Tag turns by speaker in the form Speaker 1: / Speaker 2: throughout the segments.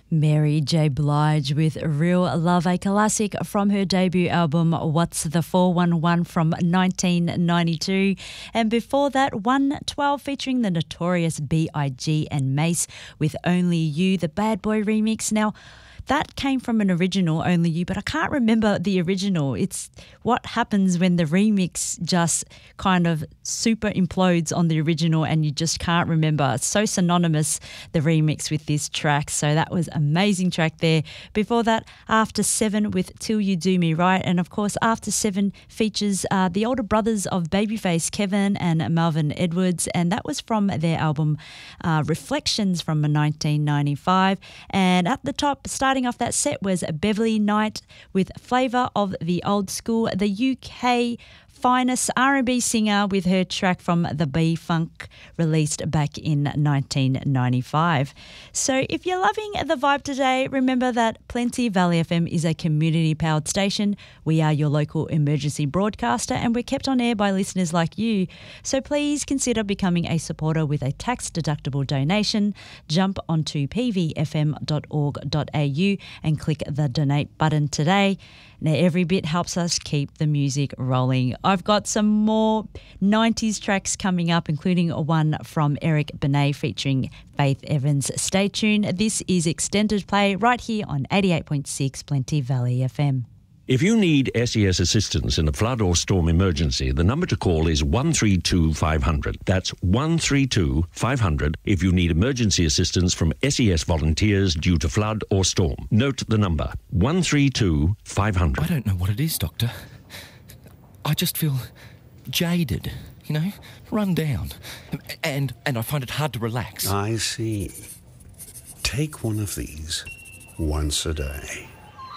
Speaker 1: Mary J. Blige with Real Love, a classic from her debut album What's the 411 from 1992. And before that, 112 featuring the Notorious B.I.G. and Mace with Only You, the Bad Boy remix. Now, that came from an original, Only You, but I can't remember the original. It's what happens when the remix just kind of super implodes on the original and you just can't remember. It's so synonymous, the remix with this track. So that was an amazing track there. Before that, After Seven with Till You Do Me Right. And of course, After Seven features the older brothers of Babyface, Kevin and Melvin Edwards. And that was from their album Reflections from 1995. And at the top, starting off that set was Beverly Knight with Flavour of the Old School, the UK finest R&B singer with her track from the B-Funk released back in 1995. So if you're loving the vibe today, remember that Plenty Valley FM is a community-powered station. We are your local emergency broadcaster and we're kept on air by listeners like you. So please consider becoming a supporter with a tax-deductible donation. Jump onto pvfm.org.au and click the donate button today. Now, every bit helps us keep the music rolling. I've got some more 90s tracks coming up, including one from Eric Benet featuring Faith Evans. Stay tuned. This is Extended Play right here on 88.6 Plenty Valley FM.
Speaker 2: If you need SES assistance in a flood or storm emergency, the number to call is 132 500. That's 132 500 if you need emergency assistance from SES volunteers due to flood or storm. Note the number, 132 500.
Speaker 3: I don't know what it is, Doctor. I just feel jaded, run down. And I find it hard to relax.
Speaker 4: I see. Take one of these once a day.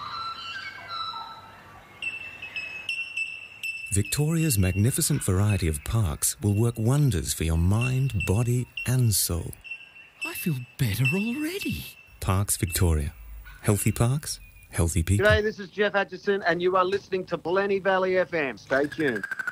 Speaker 5: Victoria's magnificent variety of parks will work wonders for your mind, body and soul.
Speaker 3: I feel better already.
Speaker 5: Parks Victoria. Healthy parks, healthy people.
Speaker 6: G'day, this is Jeff Atchison and you are listening to Plenty Valley FM. Stay tuned.